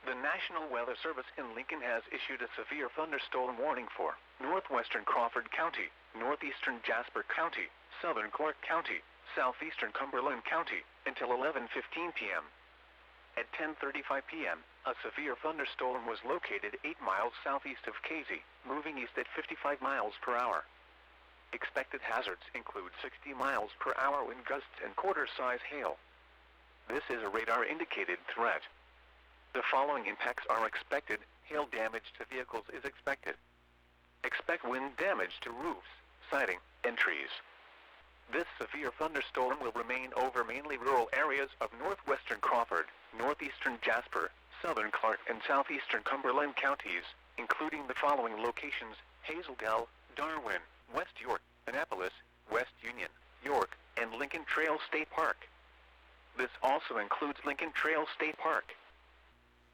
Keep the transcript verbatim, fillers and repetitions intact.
The National Weather Service in Lincoln has issued a severe thunderstorm warning for northwestern Crawford County, northeastern Jasper County, southern Clark County, southeastern Cumberland County, until eleven fifteen p m At ten thirty-five p m, a severe thunderstorm was located eight miles southeast of Casey, moving east at fifty-five miles per hour. Expected hazards include sixty miles per hour wind gusts and quarter-size hail. This is a radar-indicated threat. The following impacts are expected. Hail damage to vehicles is expected. Expect wind damage to roofs, siding, and trees. This severe thunderstorm will remain over mainly rural areas of northwestern Crawford, northeastern Jasper, southern Clark, and southeastern Cumberland counties, including the following locations: Hazeldale, Darwin, West York, Annapolis, West Union, York, and Lincoln Trail State Park. This also includes Lincoln Trail State Park.